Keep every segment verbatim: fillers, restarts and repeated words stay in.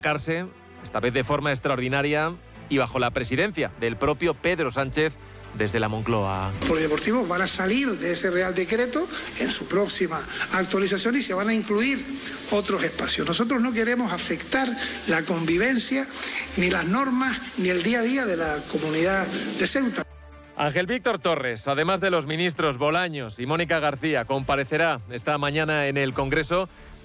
Carse, esta vez de forma extraordinaria y bajo la presidencia del propio Pedro Sánchez desde la Moncloa. Los polideportivos van a salir de ese Real Decreto en su próxima actualización y se van a incluir otros espacios. Nosotros no queremos afectar la convivencia, ni las normas, ni el día a día de la comunidad de Ceuta. Ángel Víctor Torres, además de los ministros Bolaños y Mónica García, comparecerá esta mañana en el Congreso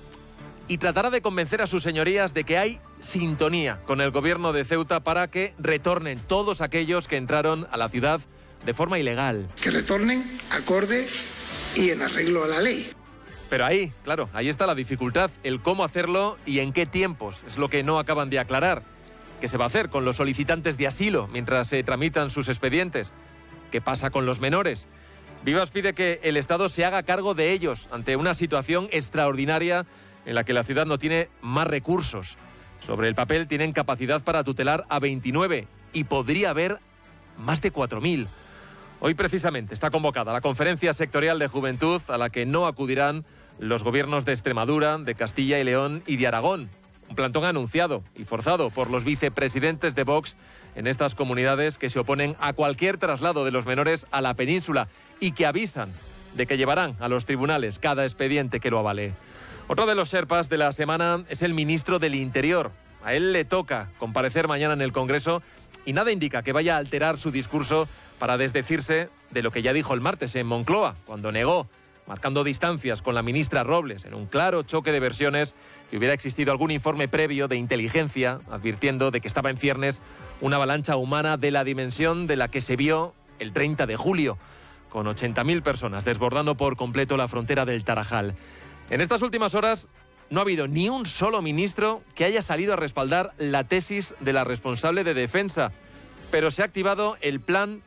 y tratará de convencer a sus señorías de que hay sintonía con el gobierno de Ceuta para que retornen todos aquellos que entraron a la ciudad de forma ilegal. Que retornen acorde y en arreglo a la ley. Pero ahí, claro, ahí está la dificultad, el cómo hacerlo y en qué tiempos, es lo que no acaban de aclarar. ¿Qué se va a hacer con los solicitantes de asilo mientras se tramitan sus expedientes? ¿Qué pasa con los menores? Vivas pide que el Estado se haga cargo de ellos ante una situación extraordinaria en la que la ciudad no tiene más recursos. Sobre el papel tienen capacidad para tutelar a veintinueve y podría haber más de cuatro mil. Hoy precisamente está convocada la Conferencia Sectorial de Juventud a la que no acudirán los gobiernos de Extremadura, de Castilla y León y de Aragón. Un plantón anunciado y forzado por los vicepresidentes de Vox en estas comunidades que se oponen a cualquier traslado de los menores a la península y que avisan de que llevarán a los tribunales cada expediente que lo avale. Otro de los serpas de la semana es el ministro del Interior. A él le toca comparecer mañana en el Congreso y nada indica que vaya a alterar su discurso para desdecirse de lo que ya dijo el martes en Moncloa, cuando negó, marcando distancias con la ministra Robles, en un claro choque de versiones, que hubiera existido algún informe previo de inteligencia, advirtiendo de que estaba en ciernes una avalancha humana de la dimensión de la que se vio el treinta de julio, con ochenta mil personas desbordando por completo la frontera del Tarajal. En estas últimas horas no ha habido ni un solo ministro que haya salido a respaldar la tesis de la responsable de defensa, pero se ha activado el plan